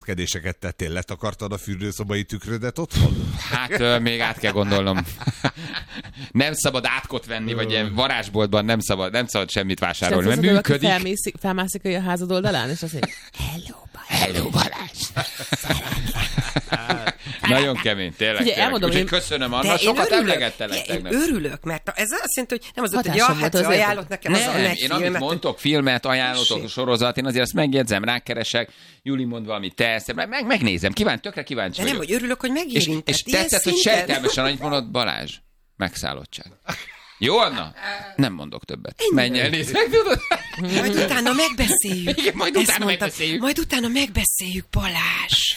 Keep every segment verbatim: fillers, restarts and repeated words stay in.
intézkedéseket tettél? Letakartad a fürdőszobai tükrödet otthon? Hát euh, még át kell gondolnom. Nem szabad átkot venni, vagy ilyen varázsboltban nem szabad, nem szabad semmit vásárolni, mert működik. Felmászik, felmászik a házad oldalán, és azt mondja, hello Balázs. Hello Balázs. Nagyon kemény, tényleg. Ugye, elmondom, Úgyhogy én... köszönöm, Anna, sokat emlegettelek tegnap. Én örülök, mert ez azt jelenti, hogy nem az, hogy ja, hát ajánlott nekem az a nem, én amit mondtok, filmet, ajánlotok, sorozat, én azért azt megjegyzem, rákeresek, Juli mond valamit, te, meg, megnézem, kíváncsi, tökre kíváncsi de nem, hogy örülök, hogy megérintett. És, és tetszett, hogy sejtelmesen, annyit mondod, Balázs, megszállottság. Jó, Anna? Nem mondok többet. Menj el, nézd meg, tudod? Majd utána megbeszéljük. Igen, majd Ezt utána mondtam. megbeszéljük. Majd utána megbeszéljük, Balázs.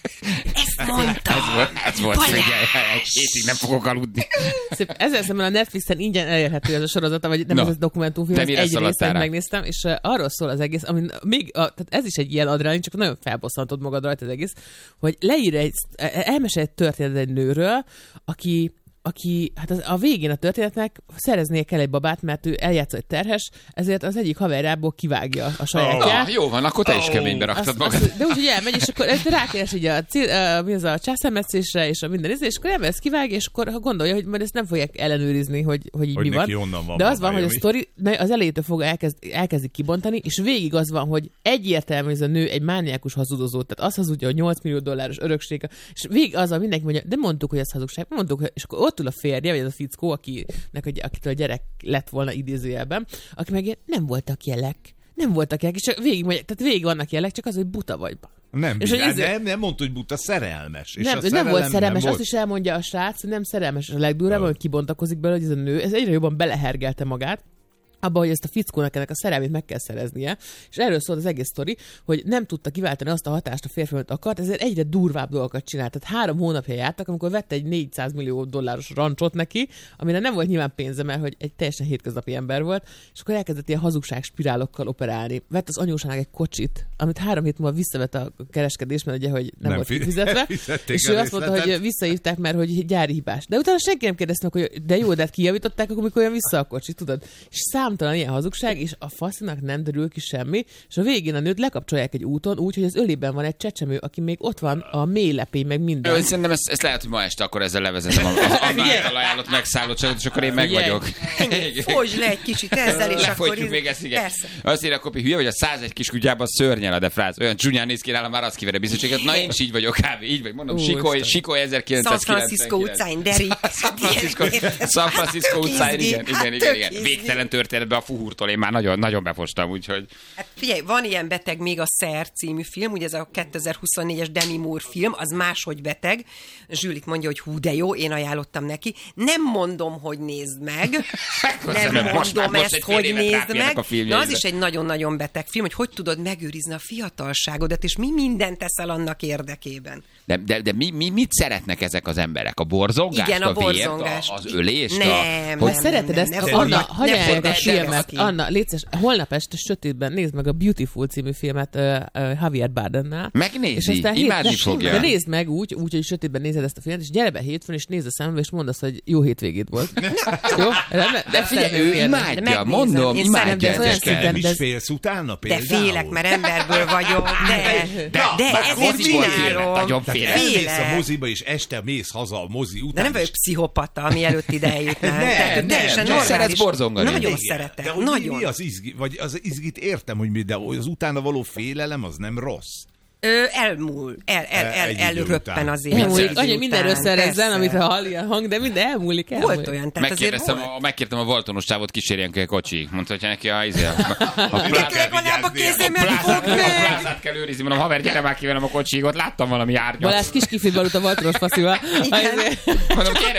Ezt mondtam. Ez volt, ez volt figyelj, egy hétig nem fogok aludni. Szép, ezzel szemben a Netflixen ingyen elérhető ez a sorozata, vagy nem no. ez a dokumentumfilm, ez egy részt megnéztem, és uh, arról szól az egész, ami még, a, tehát ez is egy ilyen adrenalin, csak nagyon felbosszantod magad rajta az egész, hogy leír egy, elmesél egy történet egy nőről, aki aki, hát az, a végén a történetnek szereznie kell egy babát, mert ő eljátsza egy terhes, ezért az egyik haverjából kivágja a sajátját. Oh, jó van, akkor te is keménybe raktad magad. Azt, de úgyhogy elmegy, és akkor rákeres így a, a, mi az a császármetszésre, és a minden izé, és akkor elmegy, ezt kivágja, és akkor gondolja, hogy majd ezt nem fogják ellenőrizni, hogy, hogy így hogy mi van. van. De az van, hogy a sztori az elejétől fog elkezd, elkezdik kibontani, és végig az van, hogy egyértelmű, hogy ez a nő egy mániákus hazudozó, tehát azt hazudja, hogy nyolc millió dolláros örökség, és végig az, mindenki mondja, de mondtuk, hogy ez hazugság, mondtuk, és akkor ott ül a férje, vagy az a fickó, akinek, akitől a gyerek lett volna idézőjelben, aki meg ilyen, nem voltak jelek, nem voltak jelek, és végig, tehát végig vannak jelek, csak az, hogy buta vagy. Nem, és bizony, ezért... nem, nem mondta, hogy buta, szerelmes. És nem, a nem szerelem volt szerelmes, nem azt volt... is elmondja a srác, hogy nem szerelmes. A legdurvább, hogy kibontakozik belőle, hogy ez a nő, ez egyre jobban belehergelte magát, abban, hogy ezt a fickónak ennek a szerelmét meg kell szereznie, és erről szólt az egész sztori, hogy nem tudta kiváltani azt a hatást a férfi, amit akart, ezért egyre durvább dolgokat csinált. Tehát három hónapja jártak, amikor vette egy négyszáz millió dolláros rancsot neki, amire nem volt nyilván pénze, mert hogy egy teljesen hétköznapi ember volt, és akkor elkezdett ilyen hazugság spirálokkal operálni. Vett az anyósának egy kocsit, amit három hét múlva visszavett a kereskedés, mert ugye, hogy nem, nem volt kifizetve, és ő azt mondta, hogy visszahívták, mert hogy gyári hibás. De utána senki nem kérdezte meg, hogy de jó, de hát kijavították, akkor mikor jön vissza a kocsit, tudod? És számtalan ilyen hazugság, és a faszinak nem derül ki semmi, és a végén a nőt lekapcsolják egy úton úgy, hogy az ölében van egy csecsemő, aki még ott van a mélylepény, meg minden. Jó, szerintem ezt, ezt lehet, hogy ma este akkor ezzel levezetem az annál ajánlott megszállottságot, és akkor én meg vagyok. Folytsd le egy kicsit ezzel, és lefolytjuk akkor... még ezt, igen. Azt írja, Kopi, hülye vagy a százegy kis kutyában szörnyel a defráz. Olyan csúnyán néz ki nálam, már azt kivere bizonységet. Na én is így vagyok, kb. Így vagy, mondom, Sikoly, Sikoly ezerkilencszázkilencvenkilenc. San Francisco utcáin, Derry. San Francisco utcáin, igen, igen, igen, igen. Végtelen történetben a fuhúrtól én már nagyon, nagyon befostam, úgyhogy... Hát figyelj, van ilyen beteg még a Szer című film, ugye ez a kétezer-huszonnégyes Demi Moore film, az máshogy beteg. Zsűlit mondja, hogy hú, de jó, én ajánlottam neki. Nem mondom, hogy nézd meg. Nem mondom most, ezt, most hogy nézd meg. De az is egy nagyon-nagyon beteg film, hogy hogy tudod megőrizni a fiatalságodat, és mi mindent teszel annak érdekében. De, de, de mi, mi, mit szeretnek ezek az emberek? A borzongást, igen, a, a vért, borzongást. a, az ölést? Nem, a... nem, hogy szereted nem, ezt? nem, Anna, nem, hagyjál a filmet. ki. Anna, létszes, holnap este sötétben nézd meg a Beautiful című filmet uh, uh, Javier Bardennál. Megnézi, imádni hét, fogja. De nézd meg úgy, úgy, hogy sötétben nézed ezt a filmet, és gyere be hétfőn, és nézd a szembe, és mondd azt, hogy jó hétvégét volt. Jó? De, de figyelj, ő imádja, mondom, imádja. Nem is félsz utána például? De félek, mert emberből vagyok, de, de, de ezért csinálom. Nagyon félek. Elmész a moziba, és este mész haza a mozi után. De nem vagyok pszichopata, ami előtt ide eljutnál. Nem, szeretsz borzongani. Nagyon szeretem. De nagyon. Mi az izgi? Vagy az izgit értem, hogy mi, de az utána való félelem az nem rossz. Ö, elmúl, el, el, el, elröppen azért. Elmúlik, annyi mindenről szerezzen, amit hall a hang, de minden elmúlik, elmúlik. Volt olyan, tehát Megkérdeztem, a, megkértem a Valtonos csávot, kísérjen ki a kocsi. Mondta, hogy neki a izé. Legalább a kézemet fog meg! A plázát kell őrizni. Mondom, haver, gyere már ki velem a kocsiig, ott láttam valami árnyat. Balázs kis kifit balut a Valtonos faszival. Mondom, gyere,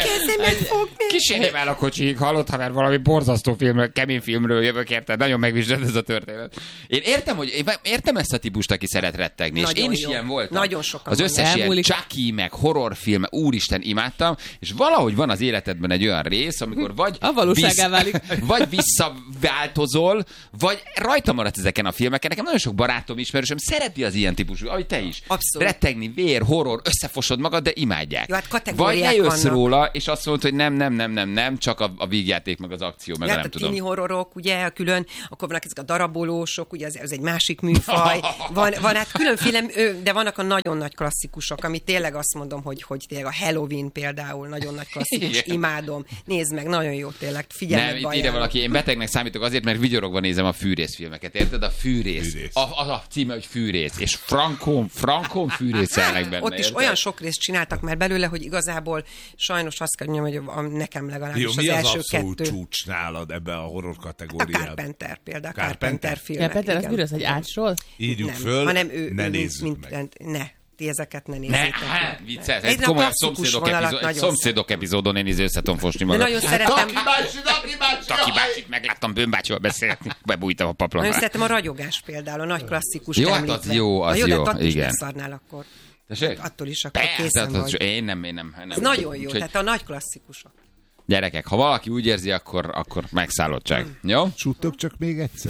kísérjem el a kocsiig, hallott, haver, valami borzasztó film, kemény filmről jövök, érted? Nagyon megvizsgált ez a történet. Én értem, hogy én értem ezt a típust, aki szeret rettegni. Én is jó. Ilyen voltam. Nagyon sokan. Az összes ilyen Chucky, meg horrorfilm, úristen, imádtam, és valahogy van az életedben egy olyan rész, amikor vagy, a valóságá válik. vagy visszaváltozol, vagy rajta maradsz ezeken a filmeken. Nekem nagyon sok barátom, ismerősöm szereti az ilyen típusú, ahogy te is. Abszolút. Rettegni, vér, horror, összefosod magad, de imádják. Jó, hát vagy lejössz vannak. róla, és azt mondod, hogy nem, nem, nem, nem, nem, csak a, a vígjáték, meg az akció, meg ja, a nem a tudom. Tini horrorok, ugye, külön, akkor vannak ezek a darabolósok, ugye ez, ez egy másik műfaj. Van, van hát különféle Nem, de vannak a nagyon nagy klasszikusok, ami tényleg azt mondom, hogy, hogy tényleg a Halloween például nagyon nagy klasszikus, imádom. Nézd meg, nagyon jó tényleg, figyelj meg. Nem, itt ide valaki, én betegnek számítok azért, mert vigyorogva nézem a fűrészfilmeket, érted? A fűrész. fűrész. A, a, a címe, hogy fűrész. És frankon, frankon fűrészelnek benne. Ott is érted? Olyan sok részt csináltak már belőle, hogy igazából sajnos azt kell mondjam, hogy a, nekem legalábbis jó, az mi első az kettő. Csúcs nálad ebbe a horror A kategóriában? Carpenter például, Carpenter, Carpenter filmek. Carpenter, az miről, egy ácsról? Írjuk nem, föl, hanem ő, ne ő, nézzük mint, meg. Ne, ti ezeket ne Ne, nézzétek. hát, vicces. Egy Egy komolyan klasszikus szomszédok, vonalat epizód, egy nagyon szomszédok epizódon én izé össze tudom fosni De magam. nagyon szeretem, Taki bácsi, Taki bácsi! Taki bácsit megláttam Bőmbácsival beszélni, bebújtam a nagyon paplonra. szeretem a ragyogás például, a nagy klasszikus Jó, hát az említve. jó, az Na jó, de jó, attól is igen. beszarnál akkor. Tessék? Attól is akkor Persze, készen hát az- vagy. én nem, én nem. nem. Ez nagyon jó, Úgyhogy, tehát a nagy klasszikusok. gyerekek, ha valaki úgy érzi, akkor, akkor megszállottság. Jó? Csuttok csak még egyszer.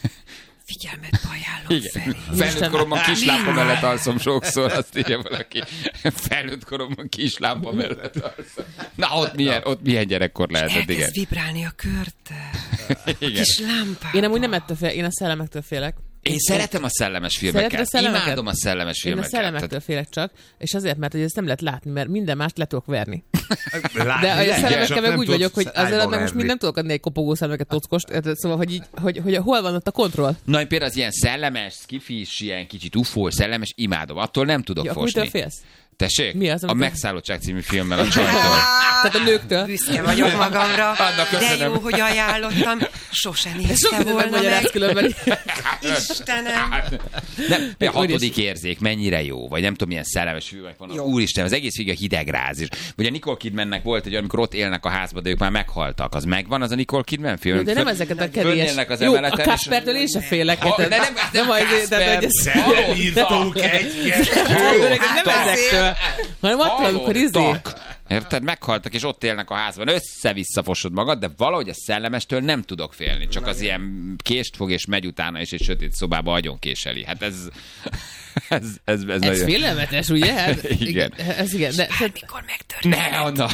Figyelmet ajánlom, Igen. Feri. Felnőtt koromban kislámpa mellett alszom sokszor, azt írja valaki. Felnőtt koromban kislámpa mellett alszom. Na, ott milyen, ott milyen gyerekkor lehetett, igen. Elkezd vibrálni a körte. igen. Kis lámpák. Én amúgy nem ettől fél, én a szellemektől félek. Én szeretem a szellemes Szereted filmeket. a szellemeket? Imádom a szellemes Én a filmeket. szellemektől Tehát- félek csak, és azért, mert hogy ezt nem lehet látni, mert minden mást le tudok verni. Látni De a lehet, szellemekkel csak meg nem úgy tudsz vagyok, hogy ágyban azért meg most enni. mind nem tudok adni egy kopogó szemeket, tockost, érted? Szóval, hogy, így, hogy, hogy hol van ott a kontroll? Na, én például az ilyen szellemes, skifis, ilyen kicsit ufó, szellemes, imádom. Attól nem tudok Ja, akkor fosni. mitől félsz? Tessék? Mi az, a amikor- Megszállottság című filmmel a csajtól. Tehát a nőktől. Büszke vagyok magamra. Annak De köszönöm. jó, hogy ajánlottam. Sose nézte Sok minden volna megmagyaráz meg. különben. Istenem. Nem, a Hogy hatodik érzék mennyire jó, vagy nem tudom, milyen szellemes filmek vannak. Úristen, az egész végig a hidegráz is. Vagy a Nicole Kidmannek volt egy, amikor ott élnek a házba, de ők már meghaltak. Az megvan, az a Nicole Kidman film? De nem ezeket a kedélyes. Fölnélnek az Jó, a emeleten, és- Kaspertől én se félek. Ha, érted? de nem, nem majd, de hogy ez... Szemírtók egy-kettő. Öreg, nem ezektől, hanem attól, amikor izé. Halottak. Érted? Meghaltak, és ott élnek a házban. Össze-vissza fosod magad, de valahogy a szellemestől nem tudok félni. Csak az ilyen kést fog, és megy utána, és egy sötét szobába agyon késeli. Hát ez... Ez, ez, ez, Ez nagyon... félelmetes, ugye? Hát, Igen. Ez igen, de... Mikor megtörtént? Ne, Anna!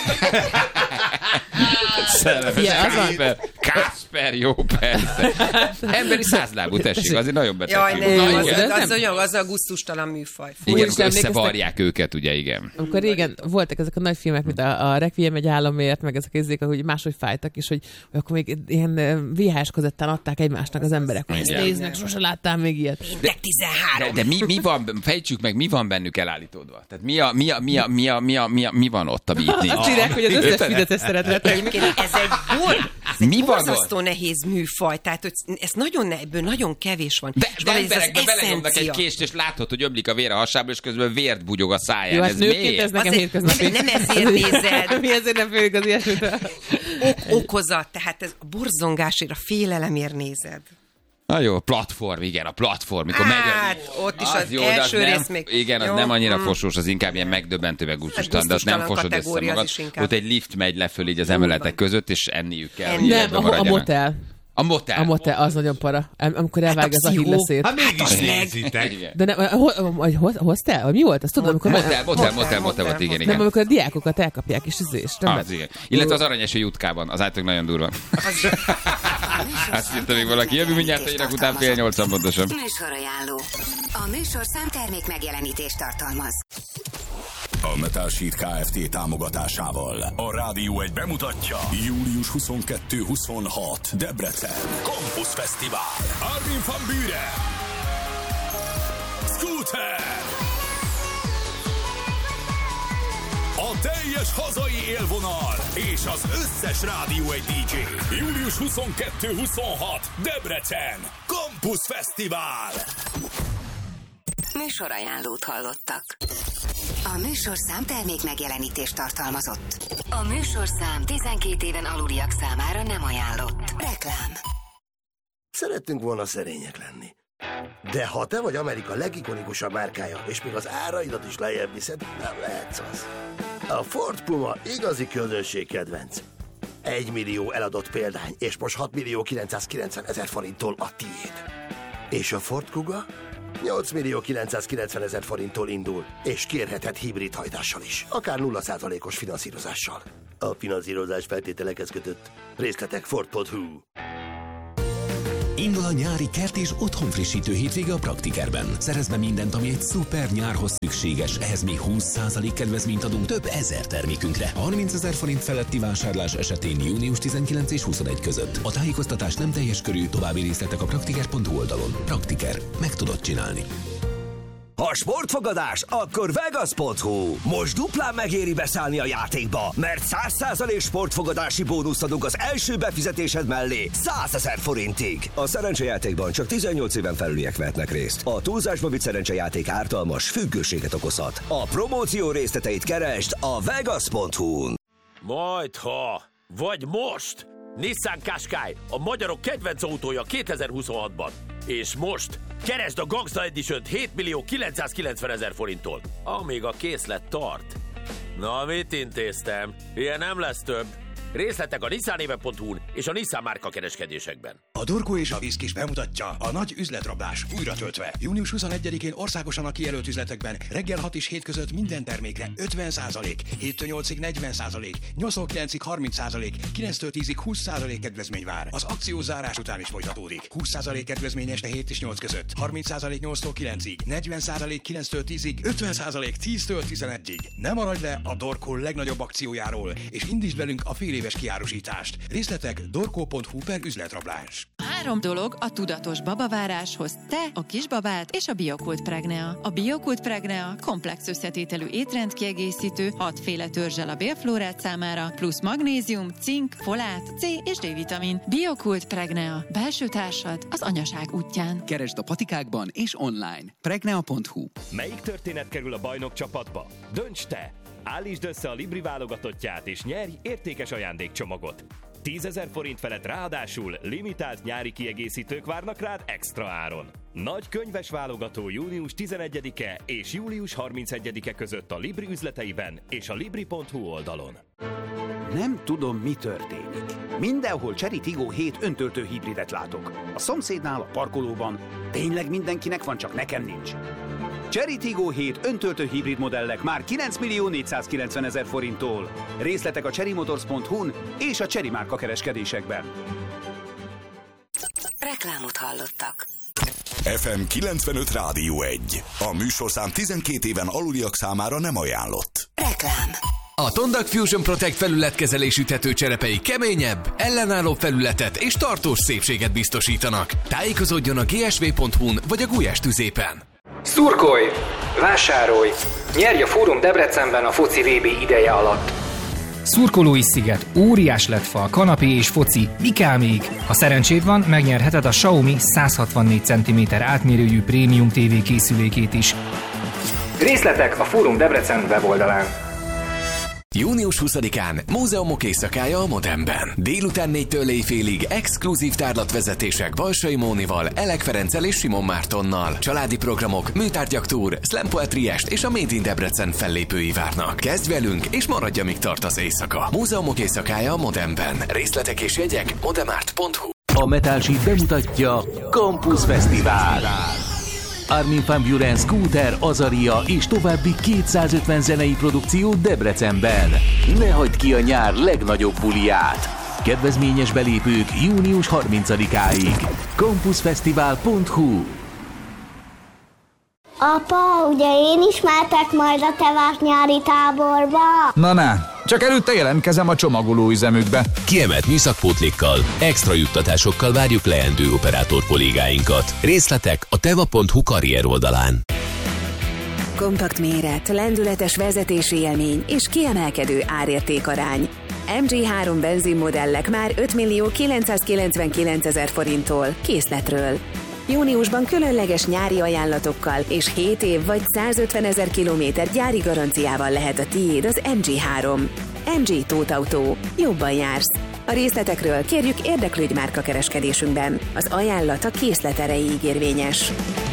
Szellemes. Ja, az van. Kásper, Kásper, jó, persze. Emberi százlábú, tessék, azért nagyon beteg. Jaj, film. nem, Na, az, igen, az, nem. az, az, az a gusztustalan műfaj. Fú, Igen, is akkor emlékeztek? összevarják őket, ugye, igen. Amikor régen voltak ezek a nagy filmek, mint a, a Requiem egy államért, meg ezek ezek, hogy máshogy fájtak, és hogy, hogy akkor még ilyen vé há es kazettán adták egymásnak az emberek, hogy ezt Igen. nézd meg, sose láttál még ilyet. De De, tizenhárom. de mi, mi van, fejtsük meg, mi van bennük elállítódva? Tehát mi, a, mi, a, mi, a, mi, a, mi, a, mi, a, mi van ott, ami itt nincs? Csirek, hogy az összes Fideszes szeret retegni. Ez egy bor, ez Mi egy van borzasztó nehéz műfaj, tehát hogy ez nagyon, ne, ebből nagyon kevés van. De, És de valahogy ez az emberekbe belenyomnak egy eszencia. kést, és látod, hogy ömlik a vér a hasából, és közben vért bugyog a száján. Jó, ez hát nőként miért? ez nekem Azért hétköznapi. nem- nem ezért nézed. Mi ezért nem félünk az ilyesmitől. Ok, okozat, tehát ez a borzongásért, a félelemért nézed. Na jó, platform, igen, a platform. Mikor Hát, megy, ott is az jó, de az első nem, rész még- Igen, az jó, nem annyira mm. fosós, az inkább ilyen megdöbbentő, meg gusztustalan, de azt nem gusztustalan fosod össze kategória az magad. is inkább. Ott egy lift megy leföl így az Úgy emeletek van. között, és enniük kell. hogy Enni. Nem, életben a, a maradjanak. motel. A motel. A motel, az nagyon para. Am- Amikor elvág az a pszichó. hilleszét. Hát mégis nézitek. Igen. De nem, ho- vagy ho- hoztál? Vagy mi volt? Azt tudom, amikor... Motel, motel, motel, Motel, motel volt, igen, Nem, igen. amikor a diákokat elkapják, és izé, és nem Az, lehet- igen. Illetve az aranyeső jutkában, az általában nagyon durva. Azt írta még valaki, jövő mindjárt a hírek után fél nyolcan pontosan. Műsorajánló. A műsorszám termék megjelenítést tartalmaz. A Metal Sheet Kft. Támogatásával a Rádió egy bemutatja július huszonkettő huszonhat Debrecen Campus Fesztivál. Armin van Buuren, Scooter, a teljes hazai élvonal és az összes Rádió egy dé dzsé. július huszonkettő huszonhat Debrecen Campus Fesztivál. Műsorajánlót hallottak. A műsorszám termék megjelenítést tartalmazott. A műsorszám tizenkét éven aluliak számára nem ajánlott. Reklám. Szerettünk volna szerények lenni. De ha te vagy Amerika legikonikusabb márkája, és még az áraidat is lejjebb viszed, nem lehetsz az. A Ford Puma igazi közönség kedvenc. Egy millió eladott példány, és most hat millió kilencszázkilencven ezer forinttól a tiéd. És a Ford Kuga? nyolc millió kilencszázkilencven ezer forinttól indul, és kérheted hibrid hajtással is, akár nulla százalékos finanszírozással. A finanszírozás feltételekhez kötött. Részletek Ford pont hu. Indul a nyári kert és otthonfrissítő hétvége a Praktikerben. Szerezd be mindent, ami egy szuper nyárhoz szükséges. Ehhez még húsz százalék kedvezményt adunk több ezer termékünkre. harmincezer forint feletti vásárlás esetén június tizenkilenc és huszonegy között. A tájékoztatás nem teljes körű, további részletek a praktiker pont hu oldalon. Praktiker. Meg tudod csinálni. Ha sportfogadás, akkor Vegas pont hu. Most duplán megéri beszállni a játékba, mert száz százalék sportfogadási bónuszt adunk az első befizetésed mellé százezer forintig. A szerencsejátékban csak tizennyolc éven felüliek vehetnek részt. A túlzásba vitt szerencsejáték ártalmas, függőséget okozhat. A promóció részleteit keresd a Vegas pont hu-n. Majdha, vagy most! Nissan Qashqai, a magyarok kedvenc autója kétezer-huszonhatban. És most keresd a Gangsta Edition-t hét millió kilencszázkilencvenezer forinttól, amíg a készlet tart. Na, mit intéztem? Ilyen nem lesz több. Részletek a nissanéve pont hu-n és a Nissan márka kereskedésekben. A Dorko és a Viszkis bemutatja a nagy üzletrablás újra töltve. június huszonegyedikén országosan a kijelölt üzletekben reggel hat és hét között minden termékre ötven százalék, héttől nyolcig negyven százalék, nyolctól kilencig harminc százalék, kilenctől tízig húsz százalék kedvezmény vár. Az akció zárás után is folytatódik. húsz százalék kedvezmény este hét és nyolc között, harminc százalék nyolctól kilencig, negyven százalék kilenctől tízig, ötven százalék tíztől tizenegyig. Ne maradj le a Dorko legnagyobb akciójáról, és indítsd velünk a fél éves kiárusítást. Részletek dorko pont hu per üzletrablás. Három dolog a tudatos babaváráshoz: te, a kisbabát és a Biokult Pregnea. A Biokult Pregnea komplex összetételű étrendkiegészítő, hatféle törzsel a bélflórát számára, plusz magnézium, cink, folát, C és D-vitamin. Biokult Pregnea. Belső társad az anyaság útján. Keresd a patikákban és online. pregnea pont hu. Melyik történet kerül a bajnok csapatba? Dönts te! Állítsd össze a Libri válogatottját és nyerj értékes ajándékcsomagot. tízezer forint felett ráadásul limitált nyári kiegészítők várnak rád extra áron. Nagy könyves válogató június tizenegyedike és július harmincegyedike között a Libri üzleteiben és a libri pont hu oldalon. Nem tudom, mi történik. Mindenhol Chery Tiggo hét öntöltő hibridet látok. A szomszédnál, a parkolóban. Tényleg mindenkinek van, csak nekem nincs. Chery Tiggo hét öntöltő hibrid modellek már kilenc millió négyszázkilencvenezer forinttól. Részletek a chery motors pont hu-n és a Chery márka kereskedésekben. Reklámot hallottak. ef em kilencvenöt Rádió egy. A műsorszám tizenkét éven aluliak számára nem ajánlott. Reklám. A Tondak Fusion Protect felületkezelésű tetőcserepei keményebb, ellenálló felületet és tartós szépséget biztosítanak. Tájékozódjon a gé es vé pont hu-n vagy a Gulyás tüzépen. Szurkolj! Vásárolj! Nyerj a Fórum Debrecenben a foci vé bé ideje alatt! Szurkolói sziget, óriás ledfal, kanapé és foci, mi kell még? Ha szerencséd van, megnyerheted a Xiaomi száz hatvannégy centiméter átmérőjű prémium tévé készülékét is. Részletek a Fórum Debrecen weboldalán. június huszadikán múzeumok éjszakája a Modernben. Délután négytől éjfélig exkluzív tárlatvezetések Balsai Mónival, Elek Ferenccel és Simon Mártonnal. Családi programok, műtárgyak túr, slam poetry est és a Made in Debrecen fellépői várnak. Kezdj velünk és maradj, amíg tart az éjszaka. Múzeumok éjszakája a Modernben. Részletek és jegyek modemart pont hu. A Metal Sheet bemutatja Campus Fesztivál. Armin van Buuren, Scooter, Azaria és további kétszázötven zenei produkció Debrecenben. Ne hagyd ki a nyár legnagyobb buliát! Kedvezményes belépők június harmincadikáig. campusfesztivál pont hu. Apa, ugye én is mehetek majd a tevás nyári táborba? Na ne, csak előtte jelentkezem a csomagoló üzemükbe. Kiemelt műszakpótlékkal, extra juttatásokkal várjuk leendő operátor kollégáinkat. Részletek a teva pont hu karrier oldalán. Kompakt méret, lendületes vezetési élmény és kiemelkedő árértékarány. em gé három benzinmodellek már öt millió kilencszázkilencvenkilencezer forinttól készletről. Júniusban különleges nyári ajánlatokkal és hét év vagy százötvenezer kilométer gyári garanciával lehet a tiéd az em gé három. em gé Tóth Autó. Jobban jársz. A részletekről kérjük érdeklődj márka kereskedésünkben. Az ajánlat a készlet erejéig érvényes.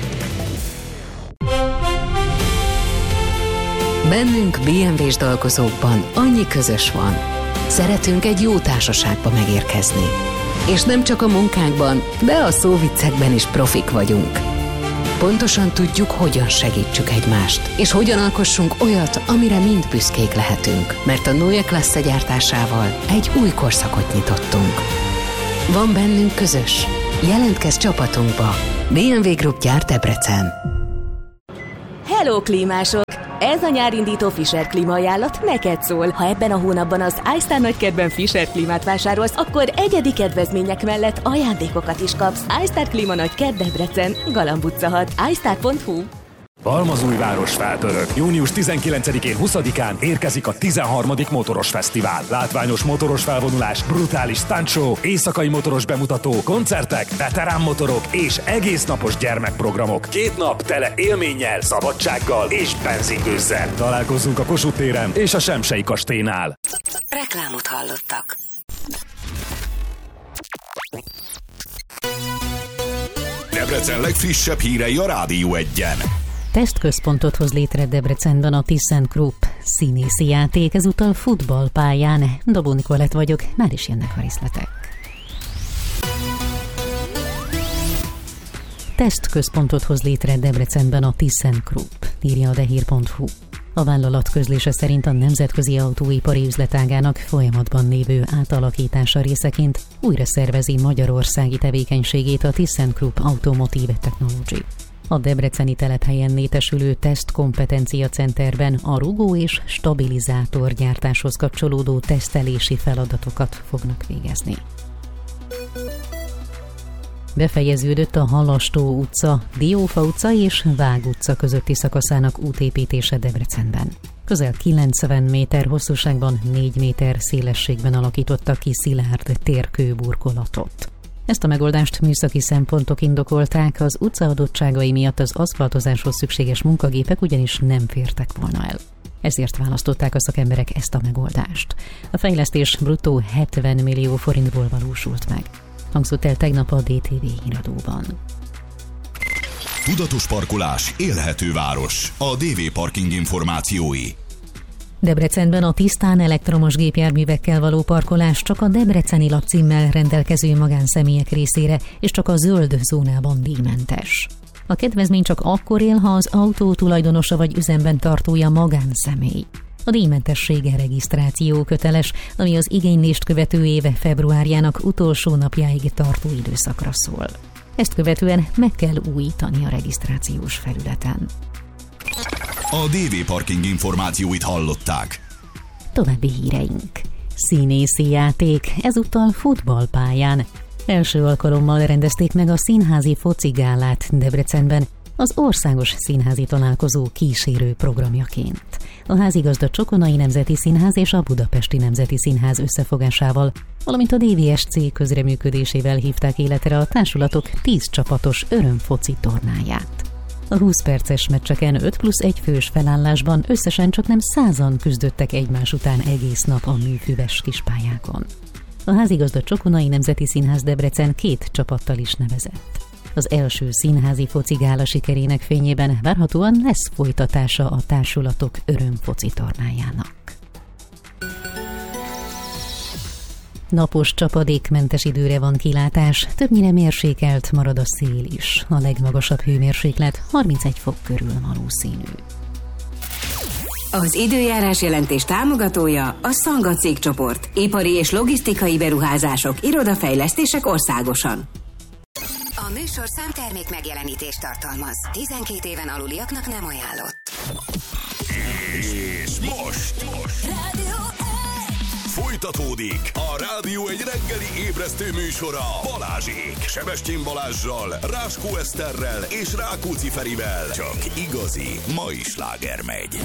Bennünk bé em vés dolgozókban annyi közös van. Szeretünk egy jó társaságba megérkezni. És nem csak a munkánkban, de a szóviccekben is profik vagyunk. Pontosan tudjuk, hogyan segítsük egymást, és hogyan alkossunk olyat, amire mind büszkék lehetünk, mert a Neue Klasse gyártásával egy új korszakot nyitottunk. Van bennünk közös, Jelentkezz csapatunkba. bé em vé Group gyárt Debrecen. Hello, klímások! Ez a nyárindító Fischer klímaajánlat neked szól. Ha ebben a hónapban az iStar nagykertben Fischer klímát vásárolsz, akkor egyedi kedvezmények mellett ajándékokat is kapsz. iStar Klíma Nagykert Debrecen, Galamb utca hat, iStar pont hu. Halmazújváros felpörög. június tizenkilencedikén huszadikán érkezik a tizenharmadik Motoros Fesztivál. Látványos motoros felvonulás, brutális stuntshow, éjszakai motoros bemutató, koncertek, veterán motorok és egésznapos gyermekprogramok. Két nap tele élménnyel, szabadsággal és benzingőzzel. Találkozzunk a Kossuth téren és a Semsey kastélynál. Reklámot hallottak. Debrecen legfrissebb hírei a Rádió egyen. Tesztközpontot hoz létre Debrecenben a ThyssenKrupp színészi játék, ezúttal futballpályán. Dobó Nikolett vagyok, már is jönnek a részletek. Tesztközpontot hoz létre Debrecenben a ThyssenKrupp, írja a dehír pont hu. A vállalat közlése szerint a nemzetközi autóipari üzletágának folyamatban lévő átalakítása részeként újra szervezi magyarországi tevékenységét a ThyssenKrupp Automotive Technology. A debreceni telephelyen létesülő tesztkompetencia centerben a rugó és stabilizátor gyártáshoz kapcsolódó tesztelési feladatokat fognak végezni. Befejeződött a Halastó utca, Diófa utca és Vág utca közötti szakaszának útépítése Debrecenben. Közel kilencven méter hosszúságban, négy méter szélességben alakítottak ki szilárd térkőburkolatot. Ezt a megoldást műszaki szempontok indokolták, az utca adottságai miatt az aszfaltozáshoz szükséges munkagépek ugyanis nem fértek volna el. Ezért választották a szakemberek ezt a megoldást. A fejlesztés bruttó hetven millió forintból valósult meg. Hangzott el tegnap a dé té vé híradóban. Tudatos parkolás, élhető város. A dé vé Parking információi. Debrecenben a tisztán elektromos gépjárművekkel való parkolás csak a debreceni lakcímmel rendelkező magánszemélyek részére, és csak a zöld zónában díjmentes. A kedvezmény csak akkor él, ha az autó tulajdonosa vagy üzemben tartója magánszemély. A díjmentessége regisztráció köteles, ami az igénylést követő éve februárjának utolsó napjáig tartó időszakra szól. Ezt követően meg kell újítani a regisztrációs felületen. A dé vé Parking információit hallották. További híreink. Színészi játék, ezúttal futballpályán. Első alkalommal rendezték meg a színházi focigálát Debrecenben, az országos színházi találkozó kísérő programjaként. A házigazda Csokonai Nemzeti Színház és a Budapesti Nemzeti Színház összefogásával, valamint a dé vé es cé közreműködésével hívták életre a társulatok tíz csapatos örömfoci tornáját. A húsz perces meccseken öt plusz egy fős felállásban összesen csaknem százan küzdöttek egymás után egész nap a műfüves kispályákon. A házigazda Csokonai Nemzeti Színház Debrecen két csapattal is nevezett. Az első színházi focigála sikerének fényében várhatóan lesz folytatása a társulatok örömfoci tornájának. Napos csapadékmentes időre van kilátás, többnyire mérsékelt marad a szél is. A legmagasabb hőmérséklet harmincegy fok körül valószínű. Az időjárás jelentés támogatója a Szanga cégcsoport. Ipari és logisztikai beruházások, irodafejlesztések országosan. A műsor számtermék megjelenítést tartalmaz. tizenkét éven aluliaknak nem ajánlott. És most, most. Folytatódik a Rádió egy reggeli ébresztő műsora Balázsék. Sebestyén Balázssal, Ráskó Eszterrel és Rákóczi Ferivel. Csak igazi mai sláger megy.